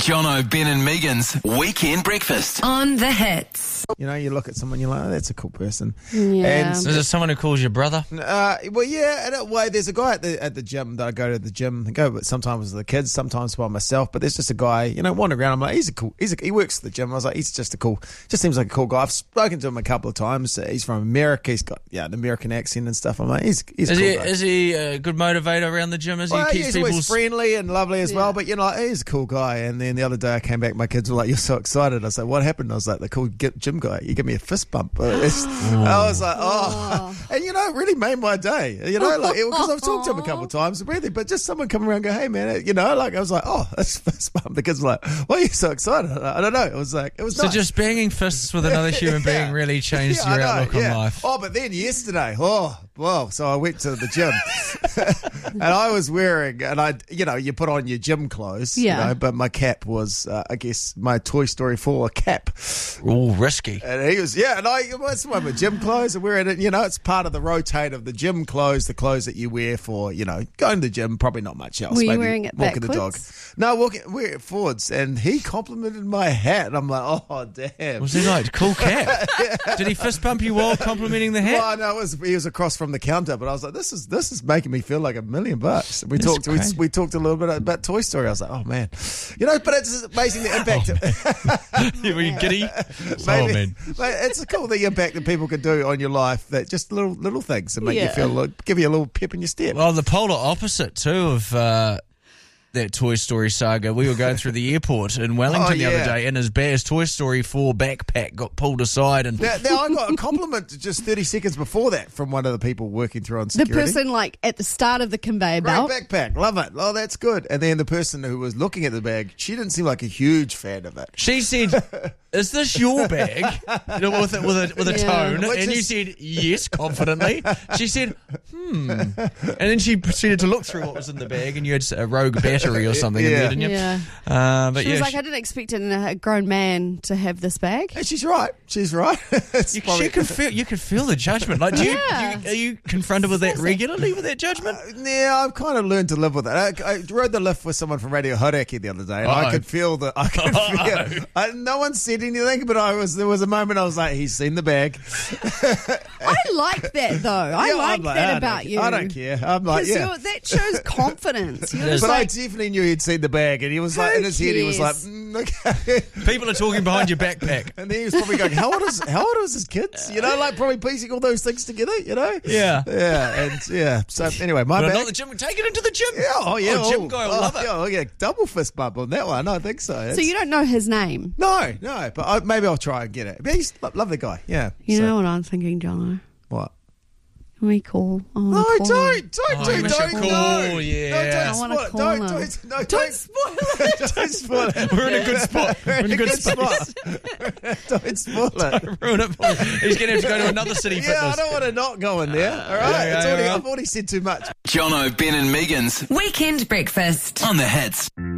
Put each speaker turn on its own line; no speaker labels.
Jono, Ben and Megan's Weekend Breakfast.
On the Hits.
You know, you look at someone, you're like, oh, that's a cool person.
Yeah.
And,
Is it someone who calls you brother?
well, yeah, in a way, there's a guy at the gym that I go to the gym and go, sometimes with the kids, sometimes by myself, but there's just a guy, you know, wandering around. I'm like, he works at the gym. I was like, he's just seems like a cool guy. I've spoken to him a couple of times. He's from America. He's got, an American accent and stuff. I'm like, he's a cool guy.
Is he a good motivator around the gym?
He's always friendly and lovely as well, but he's a cool guy. And then the other day I came back, my kids were like, you're so excited. I was like, what happened? I was like, the cool gym guy, you give me a fist bump. I was like, and it really made my day, because I've talked to him a couple of times, really, but just someone come around and go, hey man, I was like, that's a fist bump. The kids were like, why are you so excited? I don't know. It was nice.
So just banging fists with another human being really changed your outlook on life.
But then yesterday, so I went to the gym and I was wearing, you put on your gym clothes, but my cap was, I guess, my Toy Story 4 cap.
Ooh, risky.
And he was, it's one of my gym clothes. I'm wearing it, it's part of the rotate of the gym clothes, the clothes that you wear for, going to the gym, probably not much else.
Were you
maybe
wearing it
walking
backwards?
the dog. No, wearing it forwards. And he complimented my hat. And I'm like, oh, damn.
Was he like, cool cap? Did he fist bump you while complimenting the hat?
Well, no, he was across from the counter, but I was like, this is making me feel like $1 million. We talked a little bit about Toy Story. I was like, oh man, but it's amazing the impact.
Were you giddy?
Man. It's cool the impact that people can do on your life. That just little things that make you feel, give you a little pep in your step.
Well, the polar opposite too of that Toy Story saga. We were going through the airport in Wellington the other day, and his Toy Story 4 backpack got pulled aside. And
now I got a compliment just 30 seconds before that from one of the people working through on security.
The person at the start of the conveyor belt.
Great backpack, love it. Oh, that's good. And then the person who was looking at the bag, she didn't seem like a huge fan of it.
She said, "Is this your bag?" with a tone, and you said yes confidently. She said, and then she proceeded to look through what was in the bag, and you had a Rogue battery or something in there, didn't you?
Yeah.
But
she was like, I didn't expect a grown man to have this bag.
Hey, she's right.
You could feel the judgment. Like, are you confronted with that regularly, with that judgment?
Yeah, I've kind of learned to live with it. I rode the lift with someone from Radio Hodaki the other day, and I could feel no one said anything, but there was a moment I was like, he's seen the bag.
I like that though. I like that about you.
I don't care. I'm like,
that shows confidence.
But I definitely knew he'd seen the bag, and he was like, in his head, he was like, okay.
People are talking behind your backpack.
And then he was probably going, how old is his kids? Probably piecing all those things together,
Yeah.
Yeah, So anyway, my bag.
Not the gym. Take it into the gym.
Yeah,
gym guy will love it.
Yeah, double fist bump on that one. I think so.
So you don't know his name?
No, but maybe I'll try and get it. But he's a lovely guy, yeah.
You know what I'm thinking, Jono?
What?
Can we call?
Don't
call,
no.
yeah.
No,
don't spoil it.
Don't spoil it.
We're in a good spot. We're in a good spot.
Don't spoil it.
Don't ruin it for him. He's going to have to go to another city fitness.
I don't want to not go in there. All right, I've already said too much.
Jono, Ben and Megan's
Weekend Breakfast.
on the Hits.